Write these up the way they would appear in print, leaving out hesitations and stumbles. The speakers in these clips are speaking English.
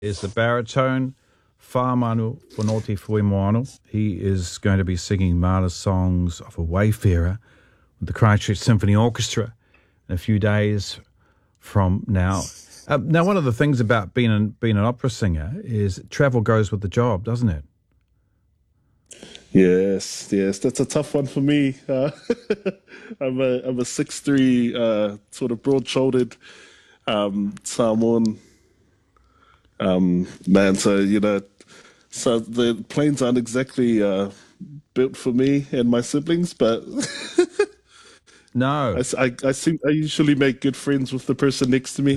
is the baritone Whamanu Whanoti Fuimoano. He is going to be singing Mahler's songs of a Wayfarer with the Christchurch Symphony Orchestra in a few days from now. Now, one of the things about being an opera singer is travel goes with the job, doesn't it? Yes, that's a tough one for me. I'm a 6'3", sort of broad-shouldered Samoan man. So the planes aren't exactly built for me and my siblings, but no, I usually make good friends with the person next to me.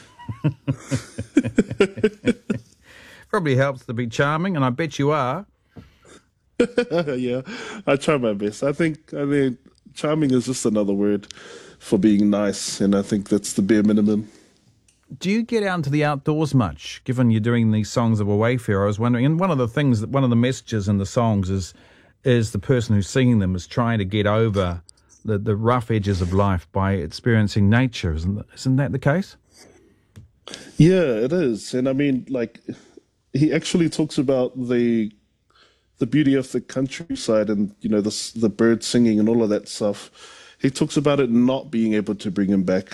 Probably helps to be charming, and I bet you are. Yeah, I try my best. I mean, charming is just another word for being nice, and I think that's the bare minimum. Do you get out into the outdoors much, given you're doing these songs of a Wayfarer? I was wondering, and one of the messages in the songs is the person who's singing them is trying to get over the rough edges of life by experiencing nature. Isn't that the case? Yeah, it is. And I mean, like, he actually talks about the beauty of the countryside and, the birds singing and all of that stuff. He talks about it not being able to bring him back.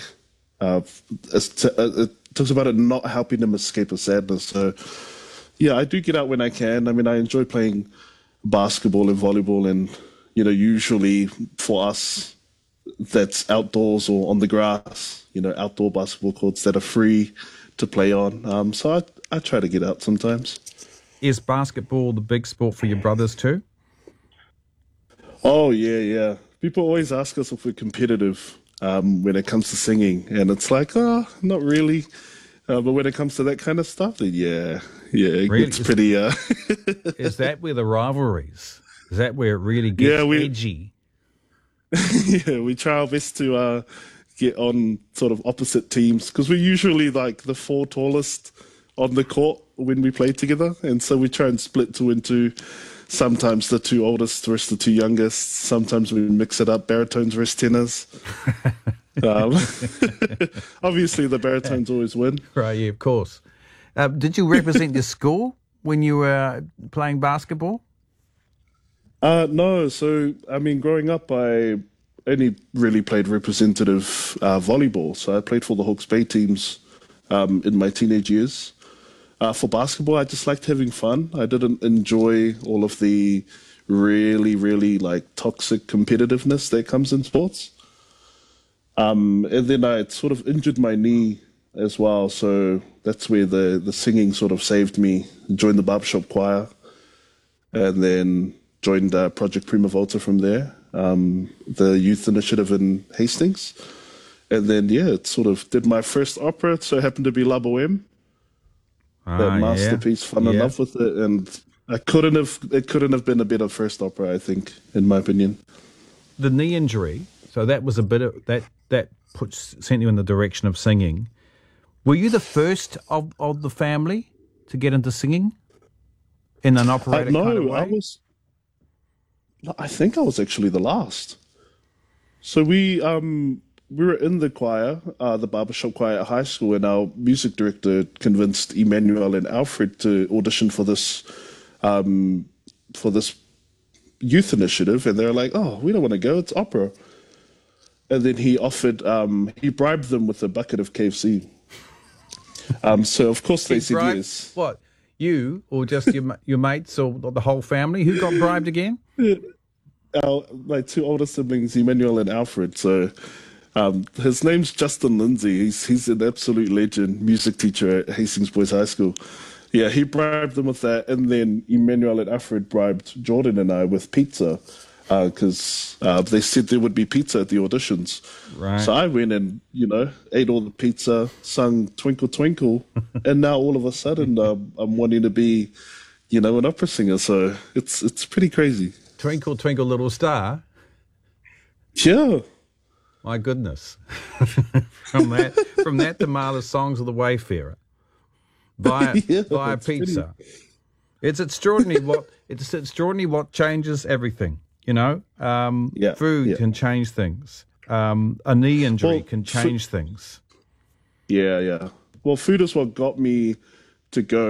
It talks about it not helping him escape a sadness. So, yeah, I do get out when I can. I mean, I enjoy playing basketball and volleyball, and, usually for us, that's outdoors or on the grass, outdoor basketball courts that are free to play on. So I try to get out sometimes. Is basketball the big sport for your brothers too? Oh, yeah. People always ask us if we're competitive when it comes to singing, and it's like, oh, not really. But when it comes to that kind of stuff, then yeah, really? It's pretty... Is that where the rivalries? Is that where it really gets edgy? Yeah, we try our best to get on sort of opposite teams, because we're usually like the four tallest on the court when we play together, and so we try and split two into sometimes the two oldest versus the two youngest. Sometimes we mix it up, baritones versus tenors. Obviously, the baritones always win. Right, yeah, of course. Did you represent your school when you were playing basketball? No. So, I mean, growing up, I only really played representative volleyball. So I played for the Hawke's Bay teams in my teenage years. For basketball, I just liked having fun. I didn't enjoy all of the really, really like toxic competitiveness that comes in sports. And then I sort of injured my knee as well. So that's where the singing sort of saved me. Joined the barbershop choir and then joined Project Prima Volta from there, the youth initiative in Hastings. And then, it sort of did my first opera. It so happened to be La Boheme. That masterpiece, fell in love with it, and it couldn't have been a better first opera, I think, in my opinion. The knee injury, so that was a bit of that sent you in the direction of singing. Were you the first of the family to get into singing in an operatic kind of way? I think I was actually the last. So we were in the choir, the barbershop choir at high school, and our music director convinced Emmanuel and Alfred to audition for this youth initiative, and they're like, "Oh, we don't want to go; it's opera." And then he bribed them with a bucket of KFC. So of course they said yes. What, you or just your mates or the whole family? Who got bribed again? My two older siblings, Emmanuel and Alfred. So. His name's Justin Lindsay. He's an absolute legend, music teacher at Hastings Boys High School. Yeah, he bribed them with that, and then Emmanuel and Alfred bribed Jordan and I with pizza because they said there would be pizza at the auditions. Right. So I went and ate all the pizza, sung Twinkle Twinkle, and now all of a sudden I'm wanting to be, an opera singer. So it's pretty crazy. Twinkle Twinkle Little Star. Yeah. My goodness. from that to Mahler's songs of the Wayfarer via pizza. It's extraordinary what changes everything, Food can change things. A knee injury can change things. Yeah. Well, food is what got me to go